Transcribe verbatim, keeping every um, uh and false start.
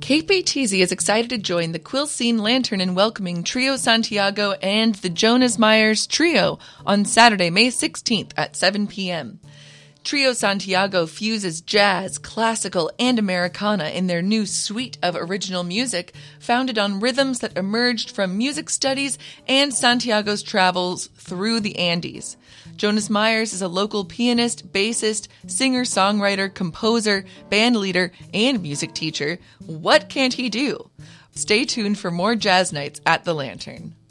Kate Beattizi is excited to join the Quilcene Lantern in welcoming Trio Santiago and the Jonas Myers Trio on Saturday, May sixteenth at seven p.m. Trio Santiago fuses jazz, classical, and Americana in their new suite of original music, founded on rhythms that emerged from music studies and Santiago's travels through the Andes. Jonas Myers is a local pianist, bassist, singer-songwriter, composer, bandleader, and music teacher. What can't he do? Stay tuned for more jazz nights at the Lantern.